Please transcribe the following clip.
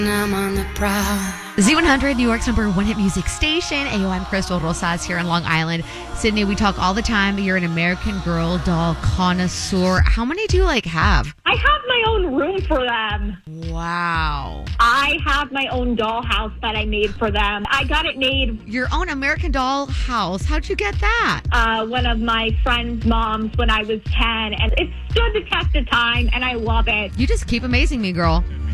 I'm on the prowl. Z100, New York's number one hit music station. Ayo, I'm Crystal Rosas here in Long Island. Sydney, we talk all the time. You're an American Girl doll connoisseur. How many do you have? I have my own room for them. Wow. I have my own dollhouse that I made for them. I got it made. Your own American Doll house. How'd you get that? One of my friend's moms when I was 10, and it stood the test of time, and I love it. You just keep amazing me, girl.